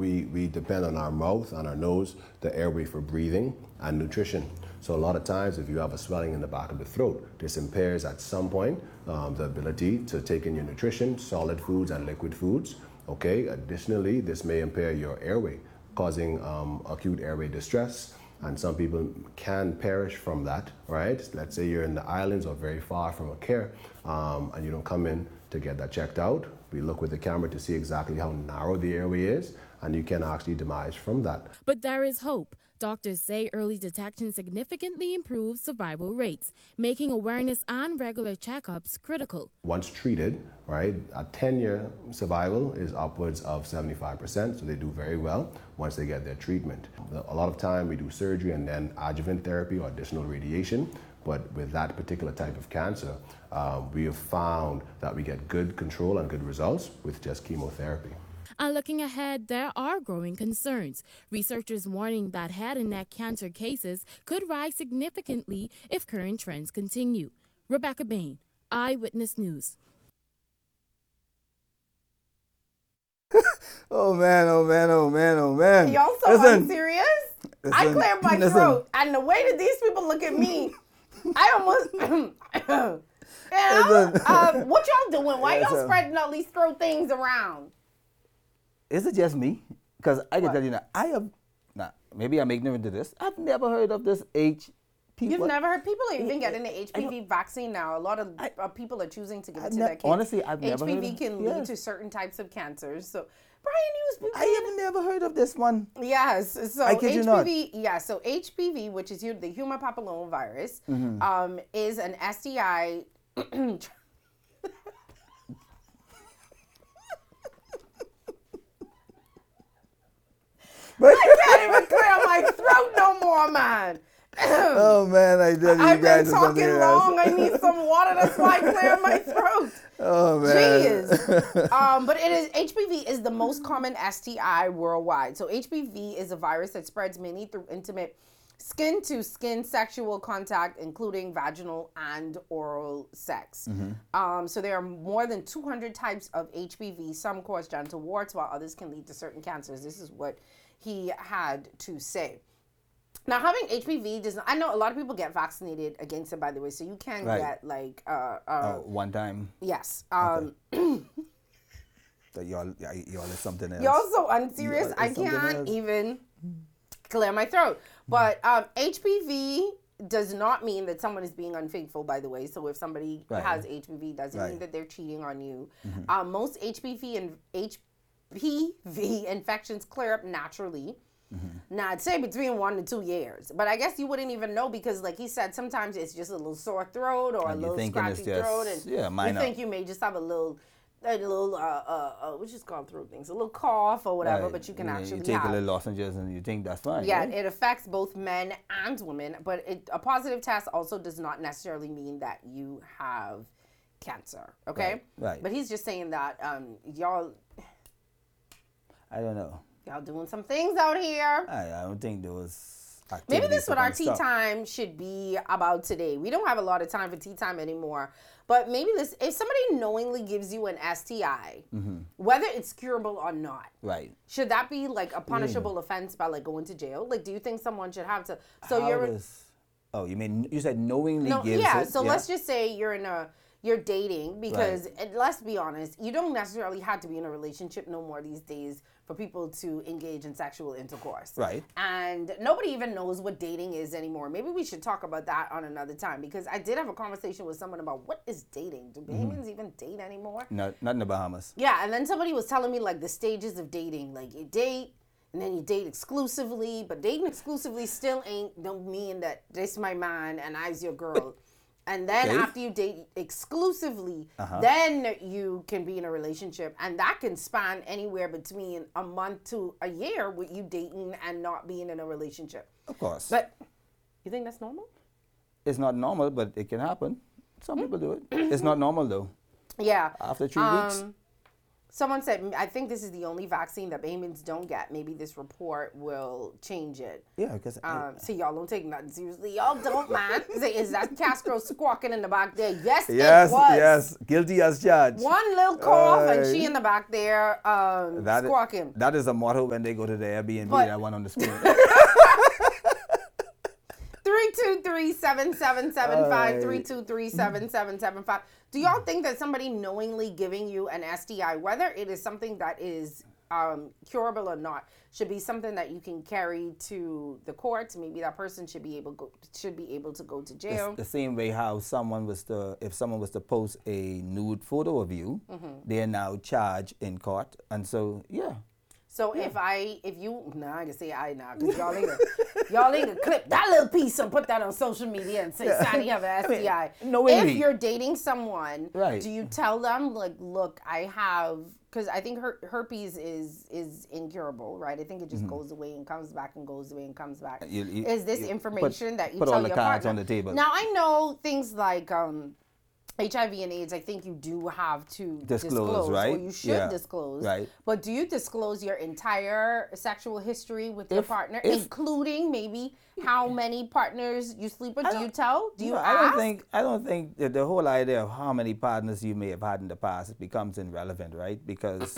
we depend on our mouth and our nose, the airway for breathing and nutrition. So a lot of times if you have a swelling in the back of the throat, this impairs at some point the ability to take in your nutrition, solid foods and liquid foods. Okay. Additionally, this may impair your airway, causing acute airway distress. And some people can perish from that, right? Let's say you're in the islands or very far from a care and you don't come in to get that checked out. We look with the camera to see exactly how narrow the airway is, and you can actually demise from that. But there is hope. Doctors say early detection significantly improves survival rates, making awareness and regular checkups critical. Once treated, right, a 10-year survival is upwards of 75%, so they do very well once they get their treatment. A lot of time we do surgery and then adjuvant therapy or additional radiation, but with that particular type of cancer, we have found that we get good control and good results with just chemotherapy. And looking ahead, there are growing concerns. Researchers warning that head and neck cancer cases could rise significantly if current trends continue. Rebecca Bain, Eyewitness News. Oh man, oh man, oh man, oh man. Y'all so unserious? I cleared my throat, and the way that these people look at me, I almost... what y'all doing? Why y'all spreading all these throat things around? Is it just me? Because I can tell you now, I have, maybe I'm ignorant to this. I've never heard of this HPV. You've never heard? People are even getting the HPV vaccine now. A lot of people are choosing to give it to their kids. Honestly, I've never heard of it. HPV can lead to certain types of cancers. So, Brian, I have never heard of this one. Yes. So I kid you not. Yeah. So HPV, which is the human papillomavirus, is an STI. I can't even clear my throat no more, man. Oh man, I tell you, I've guys been talking long. I need some water. That's why I clear my throat. Oh man. Jeez. But HPV is the most common STI worldwide. So HPV is a virus that spreads mainly through intimate skin-to-skin sexual contact, including vaginal and oral sex. So there are more than 200 types of HPV. Some cause genital warts, while others can lead to certain cancers. This is what he had to say. Now, having HPV does not, I know a lot of people get vaccinated against it, by the way, so you can get like one time. Yes. Y'all is something else. Y'all so unserious. I can't even clear my throat. But HPV does not mean that someone is being unfaithful, by the way. So if somebody has HPV, doesn't mean that they're cheating on you. Most HPV infections clear up naturally. Now, I'd say between 1 to 2 years. But I guess you wouldn't even know because, like he said, sometimes it's just a little sore throat or a little scratchy throat. And you think you may just have a little what's just called throat things, a little cough or whatever, but you can actually you take a little lozenges and you think that's fine. Yeah, it affects both men and women, but a positive test also does not necessarily mean that you have cancer, okay? Right. But he's just saying that y'all... I don't know. Y'all doing some things out here. I don't think there was... Maybe this is what our tea time should be about today. We don't have a lot of time for tea time anymore. But maybe this, if somebody knowingly gives you an STI, whether it's curable or not, should that be like a punishable offense by like going to jail? Like, do you think someone should have to? So you mean you said knowingly gives it? Yeah. So let's just say you're dating because let's be honest, you don't necessarily have to be in a relationship no more these days for people to engage in sexual intercourse. Right. And nobody even knows what dating is anymore. Maybe we should talk about that on another time because I did have a conversation with someone about what is dating? Do Bahamians even date anymore? No, not in the Bahamas. Yeah, and then somebody was telling me like the stages of dating. Like you date and then you date exclusively, but dating exclusively still don't mean that this my man and I's your girl. And then after you date exclusively, then you can be in a relationship. And that can span anywhere between a month to a year with you dating and not being in a relationship. Of course. But you think that's normal? It's not normal, but it can happen. Some people do it. It's not normal, though. Yeah. After 3 weeks. Someone said, I think this is the only vaccine that Bahamians don't get. Maybe this report will change it. Yeah, because So y'all don't take nothing seriously. Y'all don't, man. Say, is that Castro squawking in the back there? Yes, yes, it was. yes, guilty as charged. One little cough and she in the back there squawking. That is a motto when they go to the Airbnb. But- That one on the screen. 323-7775, 323-7775. Do y'all think that somebody knowingly giving you an STI, whether it is something that is curable or not, should be something that you can carry to the courts? Maybe that person should be able to go to jail. The same way how if someone was to post a nude photo of you, they are now charged in court, and so yeah. So I can say I now, because y'all ain't gonna clip that little piece and put that on social media and say, Sally have an STI. knowingly. If you're dating someone, Right. do you tell them, like, look, I have, because I think herpes is incurable, right? I think it just goes away and comes back and goes away and comes back. Is this information that you put tell all the your cards partner? on the table. Now, I know things like HIV and AIDS, I think you do have to Disclose, right? Or you should Yeah, disclose. right. But do you disclose your entire sexual history with your partner, including maybe how many partners you sleep with? Do you tell? Do you ask? I don't think that the whole idea of how many partners you may have had in the past becomes irrelevant, right? Because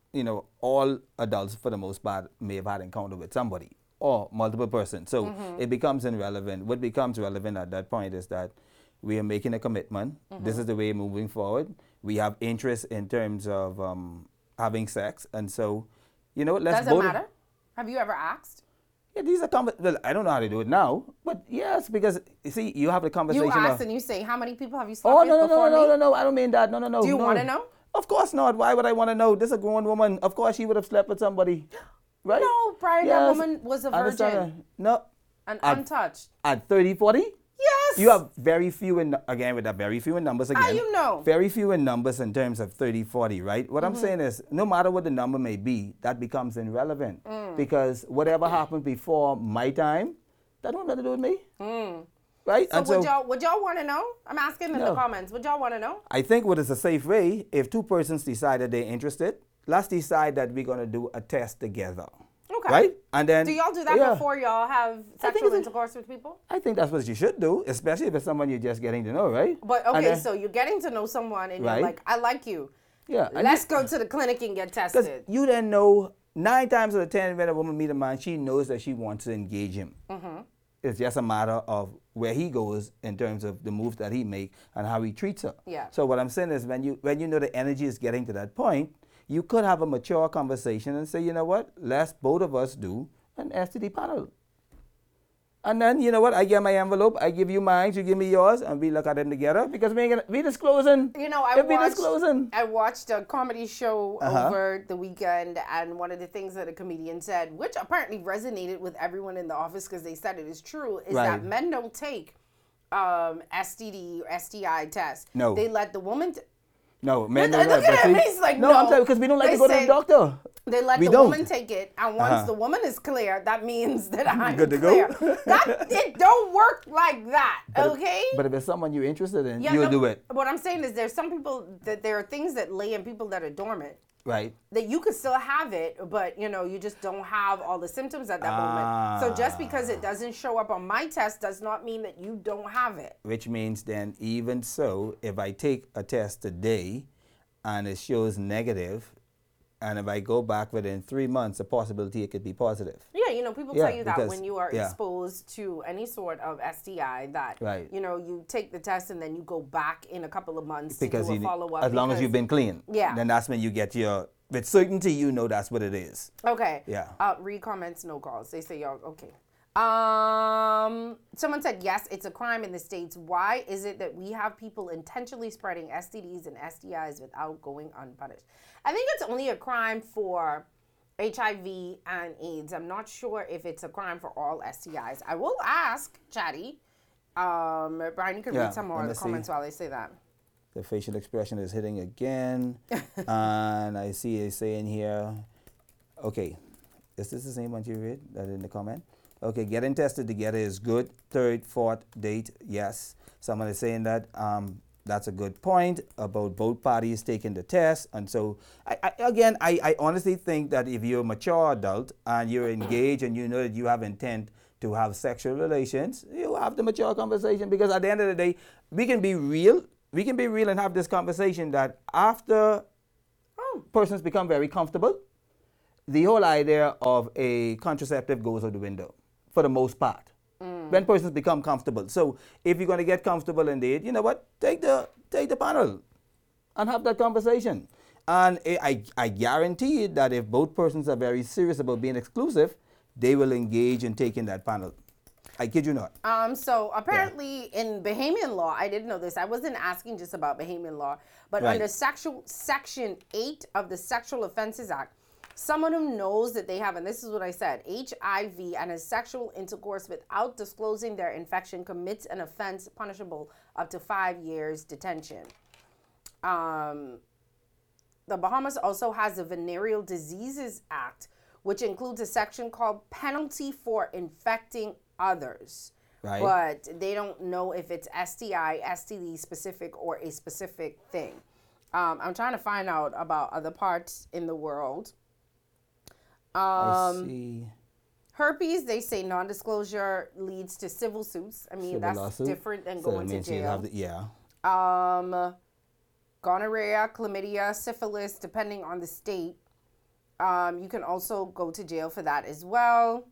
all adults for the most part may have had encounter with somebody or multiple persons. So it becomes irrelevant. What becomes relevant at that point is that we are making a commitment. This is the way moving forward. We have interest in terms of having sex. And so, let's Does it matter? Have you ever asked? Yeah, these are well, I don't know how to do it now, but yes, because you see, you have the conversation. You ask and you say, how many people have you slept with no, before me? no, I don't mean that. No. Do you want to know? Of course not. Why would I want to know? This is a grown woman. Of course she would have slept with somebody. Right? No, Brian, that woman was a virgin. No. And untouched. At 30, 40? Yes. You have very few in numbers again. How you know? Very few in numbers in terms of 30, 40, right? What I'm saying is, no matter what the number may be, that becomes irrelevant. Because whatever happened before my time, that don't have nothing to do with me. Right? So, would y'all want to know? I'm asking in the comments. Would y'all want to know? I think what is a safe way, if two persons decide that they're interested, let's decide that we're going to do a test together. Okay. Right? And then do y'all do that before y'all have sexual intercourse with people? I think that's what you should do, especially if it's someone you're just getting to know, right? But okay, so you're getting to know someone and you're like, I like you. Yeah. Let's go to the clinic and get tested. Because you then know 9 times out of 10 when a woman meet a man, she knows that she wants to engage him. It's just a matter of where he goes in terms of the moves that he make and how he treats her. Yeah. So what I'm saying is when you know the energy is getting to that point, you could have a mature conversation and say, you know what, let's both of us do an STD panel. And then, you know what, I get my envelope, I give you mine, you give me yours, and we look at them together because we disclosing. I watched a comedy show over the weekend, and one of the things that a comedian said, which apparently resonated with everyone in the office because they said it is true, is that men don't take STD or STI tests. No. They let the woman... No, men don't. Look at him. He's like, no. I'm telling you, because we don't like to go to the doctor. They let the woman take it, and once the woman is clear, that means that I'm good to clear. go. It don't work like that, okay? But if it's someone you're interested in, you'll do it. What I'm saying is there's some people that there are things that lay in people that are dormant. Right. That you could still have it, but you just don't have all the symptoms at that moment. So just because it doesn't show up on my test does not mean that you don't have it. Which means then, even so, if I take a test today and it shows negative, and if I go back within 3 months, the possibility it could be positive. Yeah, people tell you that when you are exposed to any sort of STI, that you take the test and then you go back in a couple of months to do a follow-up. As long as you've been clean. Yeah. Then that's when you get with certainty, that's what it is. Okay. Yeah. Read comments, no calls. They say y'all, okay. Someone said, yes, it's a crime in the States. Why is it that we have people intentionally spreading STDs and STIs without going unpunished? I think it's only a crime for HIV and AIDS. I'm not sure if it's a crime for all STIs. I will ask Chatty. Brian, you can read some more of the comments while I say that. The facial expression is hitting again. And I see it saying here, okay, is this the same one you read that in the comment? Okay, getting tested together is good. 3rd, 4th date, yes. Someone is saying that That's a good point about both parties taking the test. And so, I honestly think that if you're a mature adult and you're engaged and you know that you have intent to have sexual relations, you have the mature conversation, because at the end of the day, we can be real. We can be real and have this conversation that after persons become very comfortable, the whole idea of a contraceptive goes out the window for the most part. When persons become comfortable. So if you're going to get comfortable in date, you know what? Take the panel and have that conversation. And I guarantee you that if both persons are very serious about being exclusive, they will engage in taking that panel. I kid you not. So apparently in Bahamian law, I didn't know this. I wasn't asking just about Bahamian law, but Right. under Section 8 of the Sexual Offenses Act, someone who knows that they have, and this is what I said, HIV and has sexual intercourse without disclosing their infection commits an offense punishable up to 5 years detention. The Bahamas also has the Venereal Diseases Act, which includes a section called Penalty for Infecting Others. Right. But they don't know if it's STI, STD specific, or a specific thing. I'm trying to find out about other parts in the world. I see. Herpes, they say non-disclosure leads to civil suits. I mean, Civil that's lawsuit. different than So it going to means you jail. have the- Gonorrhea, chlamydia, syphilis, depending on the state. You can also go to jail for that as well.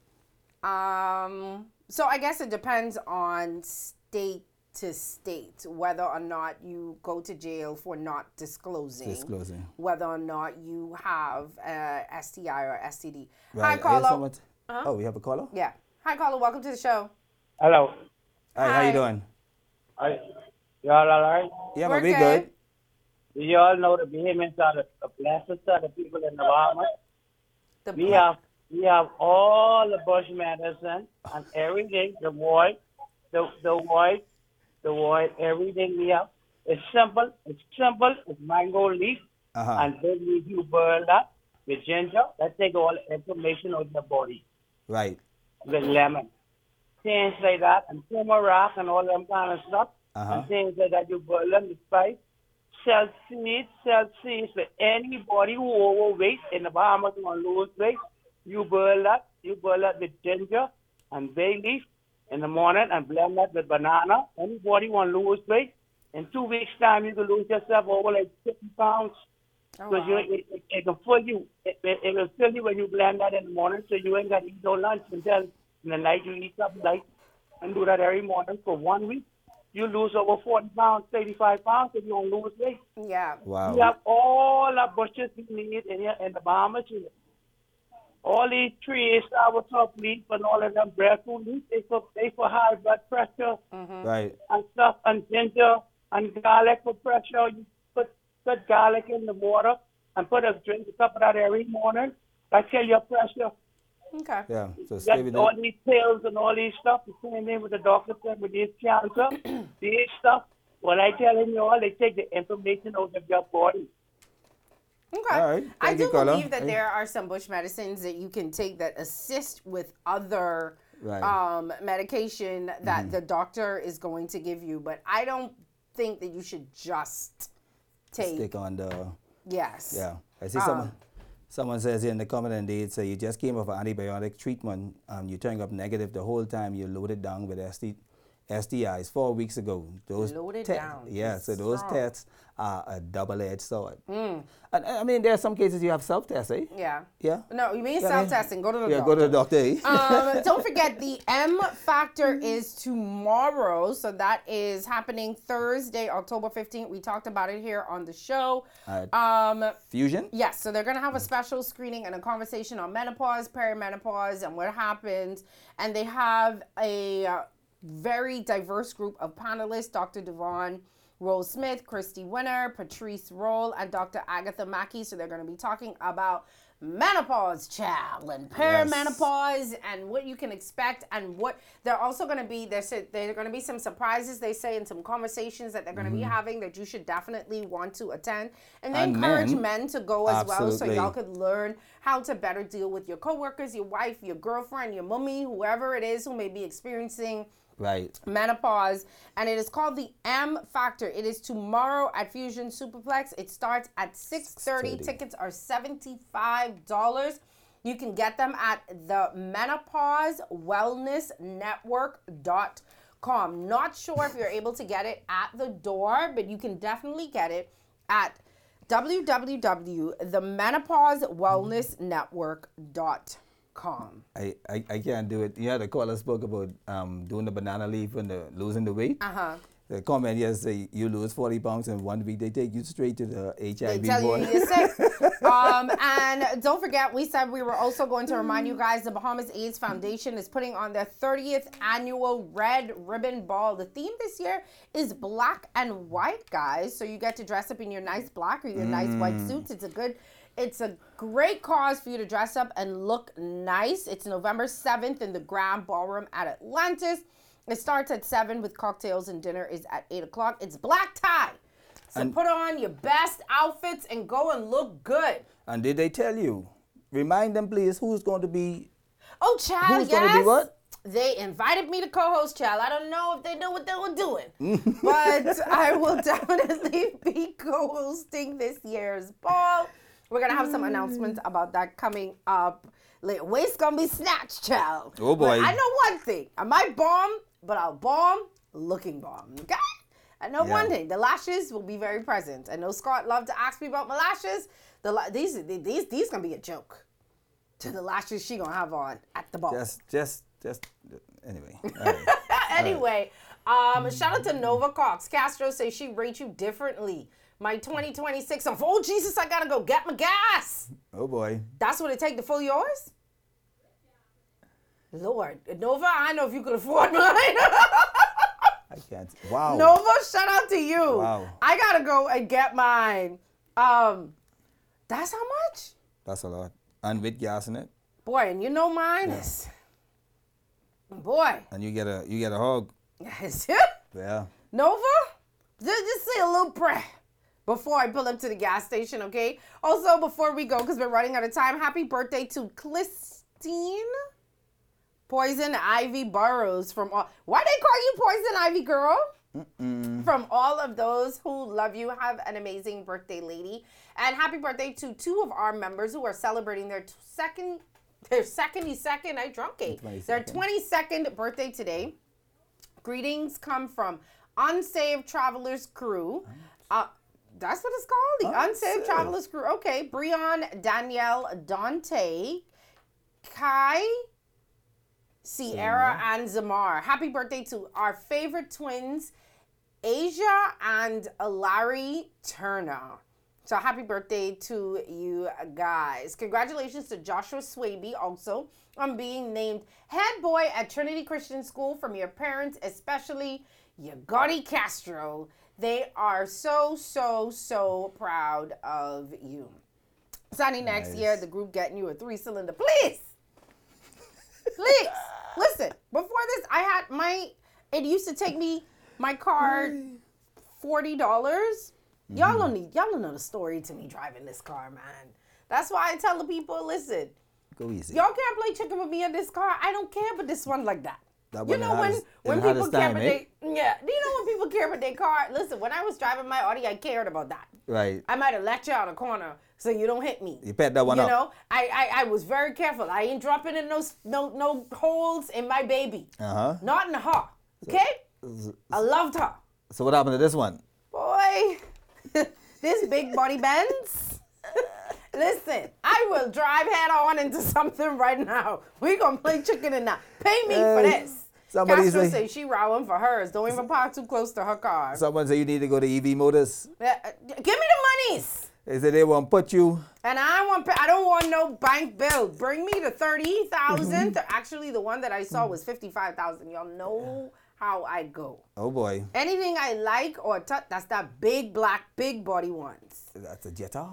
So I guess it depends on state to state whether or not you go to jail for not disclosing. Whether or not you have STI or STD. Right. Hi, caller. Oh, we have a caller? Yeah. Hi, caller. Welcome to the show. Hello. Hi, how Hi. you doing? Y'all all right? Yeah, We're man, we good. good. Do y'all know the Bahamians are the blessed are the people in the Bahamas? We have all the bush medicine and everything, the white, everything we have. It's simple, it's mango leaf, and then you burn that with ginger. That take all the inflammation out of the body. Right. With lemon. Things like that, and turmeric and all them kind of stuff. And things like that, you boil them with spice. Sell seeds for anybody who overweight in the Bahamas who want to lose weight. You boil that with ginger and bay leaf in the morning and blend that with banana. Anybody want to lose weight, in 2 weeks' time you can lose yourself over like 50 pounds. Because it can fill you. It will fill you when you blend that in the morning, so you ain't got to eat no lunch until in the night you eat something light, and do that every morning for 1 week. You lose over 40 pounds, 35 pounds if you don't lose weight. Yeah. Wow. You have all the bushes you need in the Bahamas. All these trees, soursop leaf and all of them breadfruit leaf, they for high blood pressure Right. and stuff, and ginger and garlic for pressure. You put garlic in the water and drink a cup of that every morning. That kill your pressure. Okay. Yeah. So stay That's with all it. these pills and all these stuff. The same thing with the doctor said with this cancer, these stuff. What I telling you all, they take the information out of your body. Okay. All right. I Thank you, do caller. believe that there are some bush medicines that you can take that assist with other Right. medication that the doctor is going to give you, but I don't think that you should just take. Stick on the. Yes. Yeah. I see someone says here in the comment, and they say you just came off an antibiotic treatment, you turning up negative the whole time you loaded down with STIs 4 weeks ago. Those Loaded te- down. Yeah, so those Strong. tests are a double-edged sword. And I mean, there are some cases you have self-tests, eh? Yeah. Yeah. No, you mean Yeah, self-testing. Go to the Yeah, doctor. go to the doctor, eh? Don't forget the M Factor is tomorrow. So that is happening Thursday, October 15th. We talked about it here on the show. Fusion? Yes, so they're going to have a special screening and a conversation on menopause, perimenopause, and what happens. And they have a very diverse group of panelists, Dr. Devon Rose Smith, Christy Winner, Patrice Roll, and Dr. Agatha Mackey. So they're going to be talking about menopause, child, and perimenopause, and what you can expect, and what they're also going to be. There are going to be some surprises, they say, and some conversations that they're going to be having that you should definitely want to attend. And they And encourage men. men to go as well, so Absolutely. y'all could learn how to better deal with your coworkers, your wife, your girlfriend, your mommy, whoever it is who may be experiencing Right. menopause, and it is called the M Factor. It is tomorrow at Fusion Superplex. It starts at 6:30. Tickets are $75. You can get them at the menopausewellnessnetwork.com. Not sure if you're able to get it at the door, but you can definitely get it at www.themenopausewellnessnetwork.com. I can't do it. You had a caller spoke about doing the banana leaf and losing the weight. The comment yesterday, you lose 40 pounds in 1 week. They take you straight to the HIV They tell board. you you're sick. And don't forget, we said we were also going to remind you guys, the Bahamas AIDS Foundation is putting on their 30th annual Red Ribbon Ball. The theme this year is black and white, guys. So you get to dress up in your nice black or your nice white suits. It's a great cause for you to dress up and look nice. It's November 7th in the Grand Ballroom at Atlantis. It starts at 7 with cocktails, and dinner is at 8 o'clock. It's black tie. So put on your best outfits and go and look good. And did they tell you? Remind them, please, who's going to be... Oh, child, Who's going to be what? They invited me to co-host, child. I don't know if they know what they were doing. But I will definitely be co-hosting this year's ball. We're going to have some announcements about that coming up later. Waist going to be snatched, child. Oh, boy. But I know one thing. I might bomb, but I'll bomb looking bomb, okay? I know one thing. The lashes will be very present. I know Scott loved to ask me about my lashes. These going to be a joke to the lashes she going to have on at the ball. Just anyway. All right. Anyway, shout out to Nova Cox. Castro says she rates you differently. My 2026 of, oh, Jesus, I got to go get my gas. Oh, boy. That's what it take to fill yours? Lord. Nova, I know if you could afford mine. I can't. Wow. Nova, shout out to you. Wow. I got to go and get mine. That's how much? That's a lot. And with gas in it. Boy, and you know mine is... Boy. And you get a hug. Yes. Yeah. Nova, just say a little prayer before I pull up to the gas station, okay? Also, before we go, because we're running out of time, happy birthday to Clistine Poison Ivy Burrows from all... Why they call you Poison Ivy, girl? From all of those who love you, have an amazing birthday, lady. And happy birthday to two of our members who are celebrating their 22nd birthday today. Greetings come from Unsaved Travelers Crew. That's what it's called? The Unsaved Travelers Crew. Okay. Breon, Danielle, Dante, Kai, Sierra, and Zamar. Happy birthday to our favorite twins, Asia and Larry Turner. So happy birthday to you guys. Congratulations to Joshua Swaby also on being named head boy at Trinity Christian School from your parents, especially Yagoti Castro. They are so, so, so proud of you. Sonny, next year, the group getting you a 3-cylinder. Please. Please. Listen, before this, it used to take me, my car, $40. Y'all don't know the story to me driving this car, man. That's why I tell the people, listen, go easy. Y'all can't play chicken with me in this car. I don't care, but this one like that. You know when people care about do you know when people care about their car? Listen, when I was driving my Audi, I cared about that. Right. I might have let you out a corner so you don't hit me. You pet that one up. You know, I was very careful. I ain't dropping in no holes in my baby. Not in her. Okay? I loved her. So what happened to this one? Boy, this big body Benz. Listen, I will drive head on into something right now. We gonna play chicken and not pay me for this. Castro say she rowing for hers. Don't even park too close to her car. Someone say you need to go to EV Motors. Give me the monies. They say they won't put you. And I don't want no bank bill. Bring me the 30,000. Actually, the one that I saw was 55,000. Y'all know how I go. Oh boy. Anything I like or touch, that's that big black, big body ones. That's a Jetta?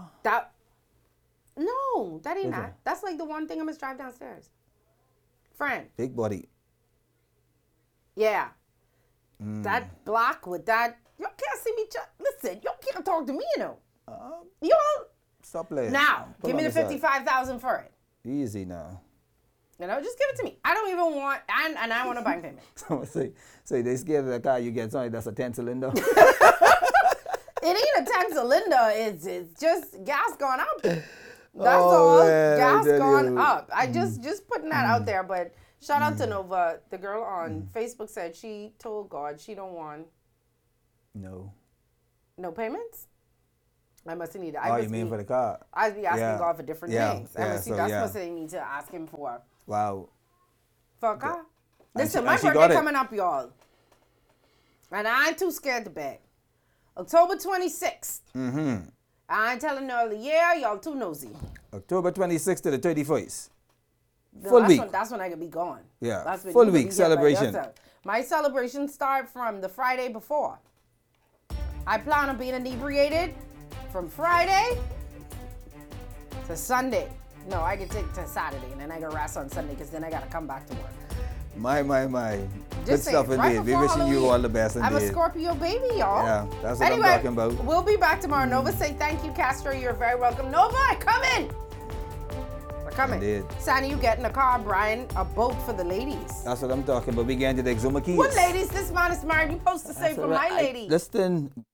No, that ain't that. That's like the one thing I must drive downstairs. Friend. Big body. Yeah. That black with that. Y'all can't see me. Listen, y'all can't talk to me, you know. Y'all. Stop playing. Now, give me the 55,000 for it. Easy now. You know, just give it to me. I don't even want, and I want a bank payment. So they scared of the car you get something that's a 10-cylinder. It ain't a 10-cylinder. It's just gas going up. That's all. Man, Gas going up. I just putting that out there. But shout out to Nova. The girl on Facebook said she told God she don't want No payments. I must need it. Oh, you mean for the car? I'd be asking Yeah. God for different Yeah. things. Yeah, That's what they need to ask him for. Wow. For a car. And Listen, she- my and she got birthday it. coming up, y'all. And I ain't too scared to beg. October 26th. Mm-hmm. I ain't telling y'all the year. Y'all too nosy. October 26th to the 31st. No, Full that's week. That's when I can be gone. Yeah, That's when full you can week be here by celebration. yourself. My celebrations start from the Friday before. I plan on being inebriated from Friday to Sunday. No, I can take to Saturday and then I can rest on Sunday because then I got to come back to work. My. Good Just saying, stuff right indeed. We before wishing you Halloween. all the best I'm a indeed. Scorpio baby, y'all. Yeah, that's what Anyway, I'm talking about. we'll be back tomorrow. Nova say thank you, Castro. You're very welcome. Nova, come in. We're coming. Indeed. Sandy, you get in a car. Brian, a boat for the ladies. That's what I'm talking about. We getting to the Exuma Keys. What ladies? This man is married. You supposed to say That's for all my right. lady. Listen,